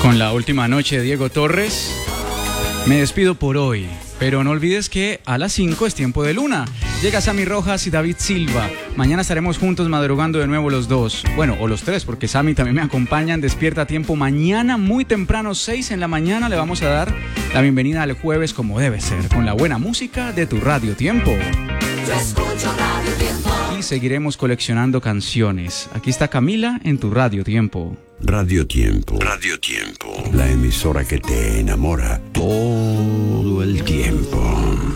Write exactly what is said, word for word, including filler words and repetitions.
Con la última noche de Diego Torres, me despido por hoy. Pero no olvides que a las cinco es tiempo de Luna. Llega Sammy Rojas y David Silva. Mañana estaremos juntos madrugando de nuevo los dos. Bueno, o los tres, porque Sammy también me acompaña en Despierta a Tiempo. Mañana, muy temprano, seis en la mañana, le vamos a dar la bienvenida al jueves como debe ser, con la buena música de tu Radio Tiempo. Yo escucho Radio Tiempo. Y seguiremos coleccionando canciones. Aquí está Camila en tu Radio Tiempo. Radio Tiempo. Radio Tiempo. La emisora que te enamora todo el tiempo.